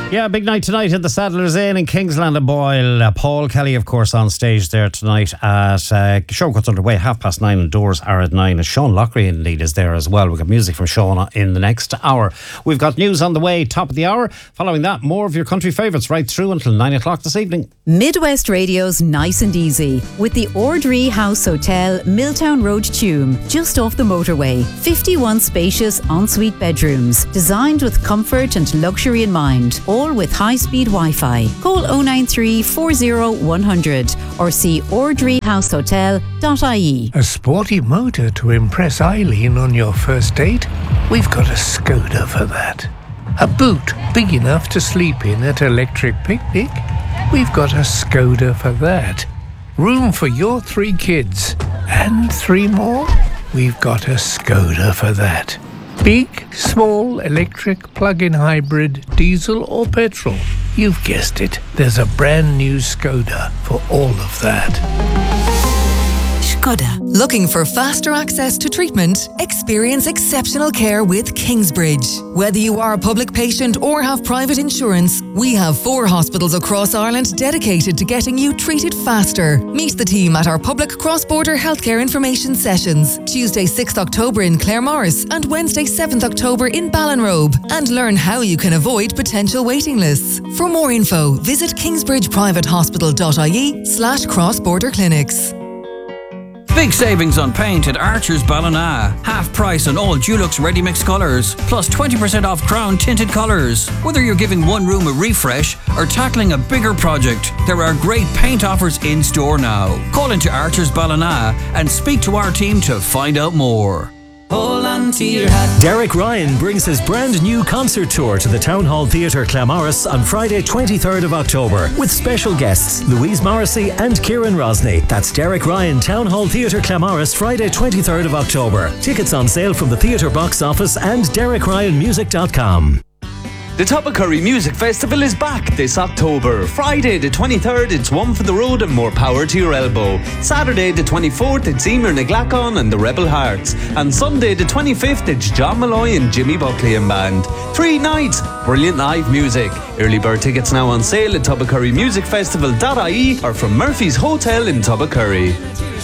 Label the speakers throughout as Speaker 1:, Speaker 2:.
Speaker 1: Yeah, big night tonight at the Sadler's Inn in Kingsland and Boyle. Paul Kelly, of course, on stage there tonight at show gets underway 9:30 and doors are at 9. And Sean Lockery indeed is there as well. We've got music from Sean in the next hour. We've got news on the way, top of the hour. Following that, more of your country favourites right through until 9 o'clock this evening.
Speaker 2: Midwest Radio's Nice and Easy with the Ordree House Hotel, Milltown Road, Tuam, just off the motorway. 51 spacious ensuite bedrooms, designed with comfort and luxury in mind, all with high-speed Wi-Fi. Call 093 40 100 or see ordreehousehotel.ie.
Speaker 3: A sporty motor to impress Eileen on your first date? We've got a Skoda for that. A boot big enough to sleep in at Electric Picnic? We've got a Skoda for that. Room for your 3 kids and 3 more? We've got a Skoda for that. Big, small, electric, plug-in hybrid, diesel or petrol. You've guessed it. There's a brand new Skoda for all of that.
Speaker 4: Skoda. Looking for faster access to treatment? Experience exceptional care with Kingsbridge. Whether you are a public patient or have private insurance, we have 4 hospitals across Ireland dedicated to getting you treated faster. Meet the team at our public cross-border healthcare information sessions, Tuesday 6th October in Claremorris and Wednesday 7th October in Ballinrobe, and learn how you can avoid potential waiting lists. For more info, visit kingsbridgeprivatehospital.ie/cross-border clinics.
Speaker 5: Big savings on paint at Archer's Ballina. Half price on all Dulux Ready Mix colours, plus 20% off Crown tinted colours. Whether you're giving one room a refresh or tackling a bigger project, there are great paint offers in store now. Call into Archer's Ballina and speak to our team to find out more.
Speaker 6: Hold on to your hat. Derek Ryan brings his brand new concert tour to the Town Hall Theatre Claremorris on Friday 23rd of October with special guests Louise Morrissey and Kieran Rosny. That's Derek Ryan, Town Hall Theatre Claremorris, Friday 23rd of October. Tickets on sale from the theatre box office and DerekRyanMusic.com.
Speaker 7: The Tubbercurry Music Festival is back this October. Friday the 23rd, it's One for the Road and More Power to Your Elbow. Saturday the 24th, it's Emer Naglacon and the Rebel Hearts. And Sunday the 25th, it's John Malloy and Jimmy Buckley and Band. 3 nights, brilliant live music. Early bird tickets now on sale at tubbercurrymusicfestival.ie or from Murphy's Hotel in Tubbercurry.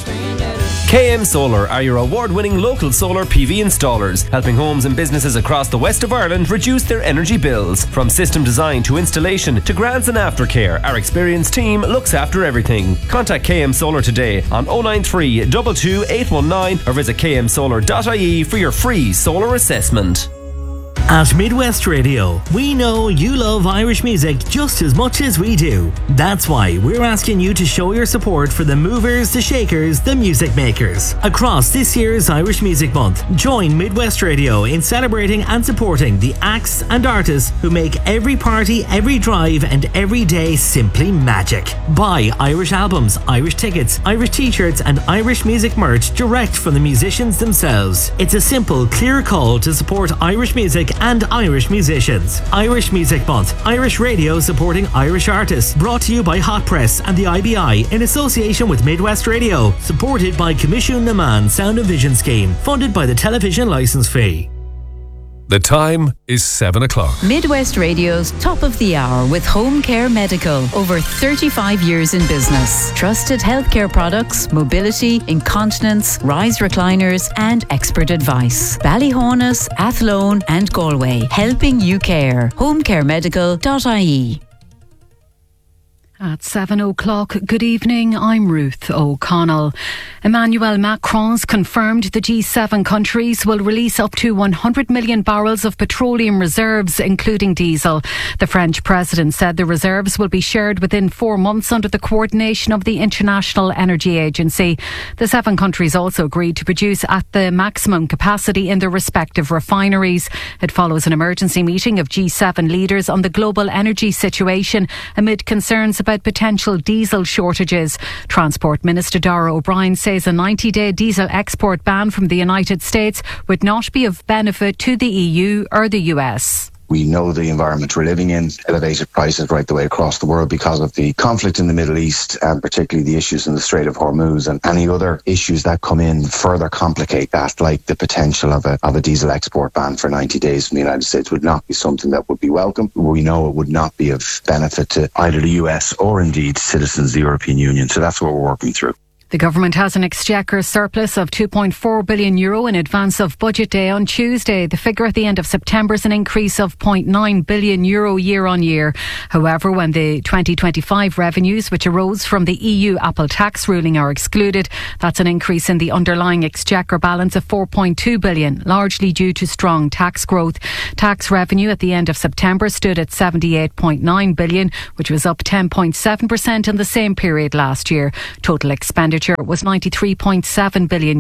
Speaker 8: KM Solar are your award-winning local solar PV installers, helping homes and businesses across the west of Ireland reduce their energy bills. From system design to installation to grants and aftercare, our experienced team looks after everything. Contact KM Solar today on 093 22 819 or visit kmsolar.ie for your free solar assessment.
Speaker 9: At Midwest Radio, we know you love Irish music just as much as we do. That's why we're asking you to show your support for the movers, the shakers, the music makers. Across this year's Irish Music Month, join Midwest Radio in celebrating and supporting the acts and artists who make every party, every drive and every day simply magic. Buy Irish albums, Irish tickets, Irish t-shirts and Irish music merch direct from the musicians themselves. It's a simple, clear call to support Irish music and Irish musicians. Irish Music Month, Irish Radio supporting Irish artists. Brought to you by Hot Press and the IBI in association with Midwest Radio. Supported by Commission Naman Sound and Vision Scheme. Funded by the television licence fee.
Speaker 10: The time is 7 o'clock.
Speaker 2: Midwest Radio's Top of the Hour with Home Care Medical. Over 35 years in business. Trusted healthcare products, mobility, incontinence, rise recliners and expert advice. Ballyhonus, Athlone and Galway. Helping you care. homecaremedical.ie.
Speaker 11: At 7 o'clock, good evening, I'm Ruth O'Connell. Emmanuel Macron's confirmed the G7 countries will release up to 100 million barrels of petroleum reserves, including diesel. The French president said the reserves will be shared within 4 months under the coordination of the International Energy Agency. The 7 countries also agreed to produce at the maximum capacity in their respective refineries. It follows an emergency meeting of G7 leaders on the global energy situation amid concerns about potential diesel shortages. Transport Minister Dara O'Brien says a 90-day diesel export ban from the United States would not be of benefit to the EU or the US.
Speaker 12: We know the environment we're living in, elevated prices right the way across the world because of the conflict in the Middle East, and particularly the issues in the Strait of Hormuz, and any other issues that come in further complicate that, like the potential of a diesel export ban for 90 days from the United States would not be something that would be welcome. We know it would not be of benefit to either the US or indeed citizens of the European Union. So that's what we're working through.
Speaker 11: The government has an exchequer surplus of €2.4 billion in advance of budget day on Tuesday. The figure at the end of September is an increase of €0.9 billion year on year. However, when the 2025 revenues, which arose from the EU Apple tax ruling, are excluded, that's an increase in the underlying exchequer balance of €4.2 billion, largely due to strong tax growth. Tax revenue at the end of September stood at €78.9 billion, which was up 10.7% in the same period last year. Total expenditure was €93.7 billion.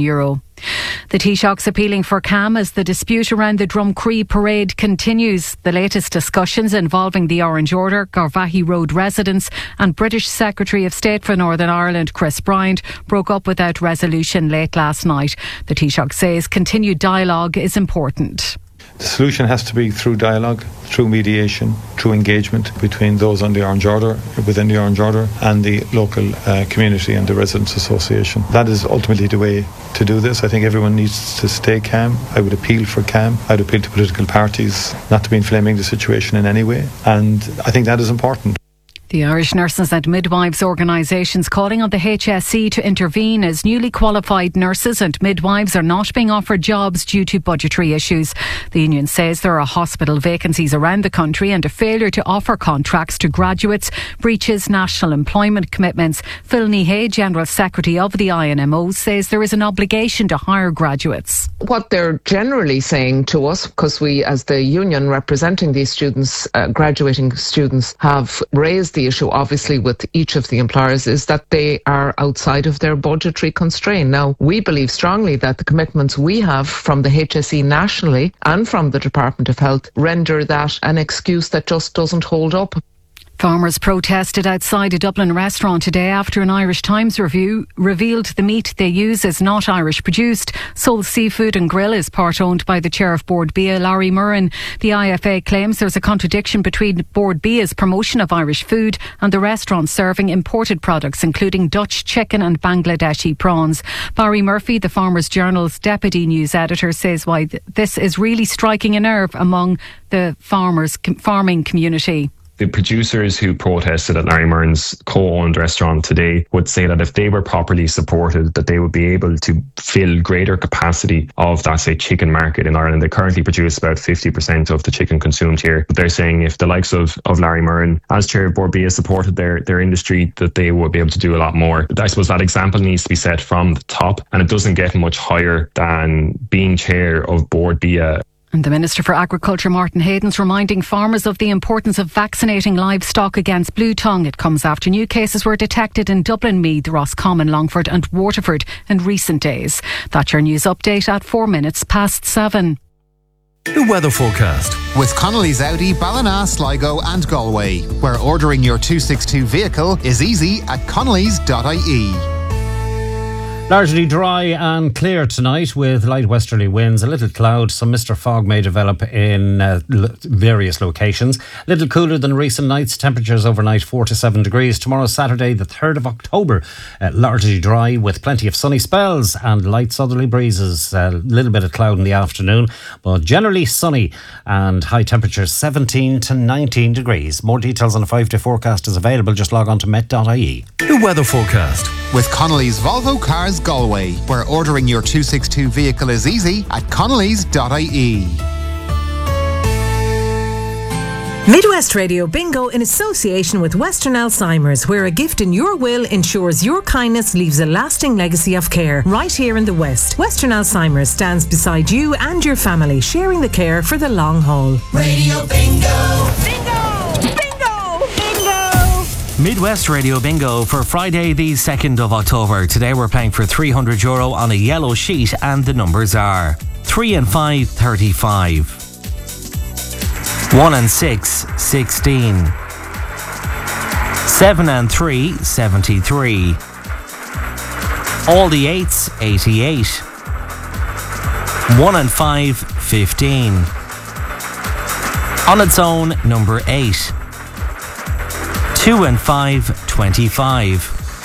Speaker 11: The Taoiseach's appealing for calm as the dispute around the Drumcree parade continues. The latest discussions involving the Orange Order, Garvaghey Road residents and British Secretary of State for Northern Ireland Chris Bryant broke up without resolution late last night. The Taoiseach says continued dialogue is important.
Speaker 13: The solution has to be through dialogue, through mediation, through engagement between those on the Orange Order, within the Orange Order, and the local community and the Residents' Association. That is ultimately the way to do this. I think everyone needs to stay calm. I would appeal for calm. I would appeal to political parties not to be inflaming the situation in any way. And I think that is important.
Speaker 11: The Irish Nurses and Midwives organisations calling on the HSE to intervene as newly qualified nurses and midwives are not being offered jobs due to budgetary issues. The union says there are hospital vacancies around the country and a failure to offer contracts to graduates breaches national employment commitments. Phil Nehay, General Secretary of the INMO, says there is an obligation to hire graduates.
Speaker 14: What they're generally saying to us, because we as the union representing these students, graduating students, have raised the issue obviously with each of the employers, is that they are outside of their budgetary constraint. Now, we believe strongly that the commitments we have from the HSE nationally and from the Department of Health render that an excuse that just doesn't hold up.
Speaker 11: Farmers protested outside a Dublin restaurant today after an Irish Times review revealed the meat they use is not Irish produced. Soul Seafood and Grill is part owned by the chair of Board Bia, Larry Murren. The IFA claims there's a contradiction between Board Bia's promotion of Irish food and the restaurant serving imported products including Dutch chicken and Bangladeshi prawns. Barry Murphy, the Farmers Journal's deputy news editor, says why this is really striking a nerve among the farming community.
Speaker 15: The producers who protested at Larry Murren's co-owned restaurant today would say that if they were properly supported, that they would be able to fill greater capacity of that, say, chicken market in Ireland. They currently produce about 50% of the chicken consumed here. But they're saying if the likes of Larry Murren, as chair of Board Bia, supported their industry, that they would be able to do a lot more. But I suppose that example needs to be set from the top, and it doesn't get much higher than being chair of Board Bia.
Speaker 11: And the Minister for Agriculture, Martin Hayden's reminding farmers of the importance of vaccinating livestock against blue tongue. It comes after new cases were detected in Dublin, Meath, Roscommon, Longford and Waterford in recent days. That's your news update at 7:04.
Speaker 10: The weather forecast
Speaker 16: with Connolly's Audi, Ballina, Sligo and Galway, where ordering your 262 vehicle is easy at connolly's.ie.
Speaker 1: Largely dry and clear tonight with light westerly winds, a little cloud, some mist or fog may develop in various locations. A little cooler than recent nights, temperatures overnight 4 to 7 degrees. Tomorrow Saturday the 3rd of October, largely dry with plenty of sunny spells and light southerly breezes, a little bit of cloud in the afternoon, but generally sunny and high temperatures 17 to 19 degrees. More details on the 5-day forecast is available, just log on to met.ie.
Speaker 10: The weather forecast
Speaker 16: with Connolly's Volvo Cars Galway, where ordering your 262 vehicle is easy at connolly's.ie.
Speaker 17: Midwest Radio Bingo in association with Western Alzheimer's, where a gift in your will ensures your kindness leaves a lasting legacy of care right here in the West. Western Alzheimer's stands beside you and your family, sharing the care for the long haul.
Speaker 18: Radio Bingo!
Speaker 19: Bingo!
Speaker 9: Midwest Radio Bingo for Friday the 2nd of October. Today we're playing for €300 on a yellow sheet and the numbers are 3 and 5, 35. 1 and 6, 16. 7 and 3, 73. All the 8s, 88. 1 and 5, 15.
Speaker 19: On its own, number 8. 2 and 5, 25.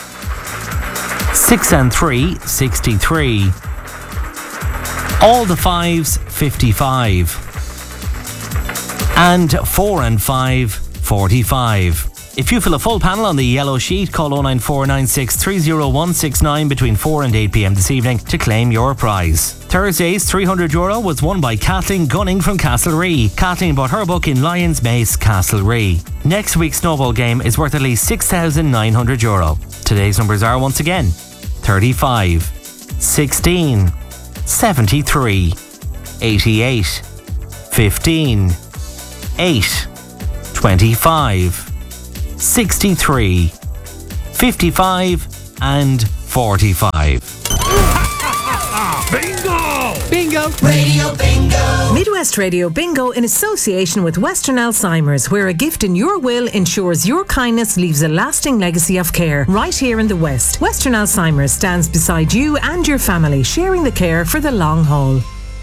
Speaker 19: 6 and 3, 63. All the 5s, 55. And 4 and 5, 45. If you fill a full panel on the yellow sheet, call 09496 30169 between 4 and 8 p.m. this evening to claim your prize. Thursday's €300 was won by Kathleen Gunning from Castlerea. Kathleen bought her book in Lyons Mace, Castlerea. Next week's snowball game is worth at least €6,900. Today's numbers are once again 35, 16, 73, 88, 15, 8, 25, 63, 55 and 45.
Speaker 18: Bingo!
Speaker 17: Bingo!
Speaker 18: Radio Bingo!
Speaker 17: Midwest Radio Bingo in association with Western Alzheimer's, where a gift in your will ensures your kindness leaves a lasting legacy of care. Right here in the West, Western Alzheimer's stands beside you and your family, sharing the care for the long haul.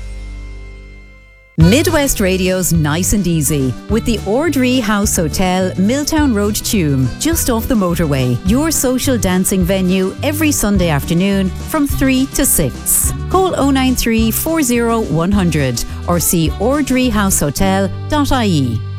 Speaker 2: Midwest Radio's Nice and Easy with the Ordree House Hotel, Milltown Road, Tuam, just off the motorway. Your social dancing venue every Sunday afternoon from 3 to 6. Call 093 40 100 or see ordreehousehotel.ie.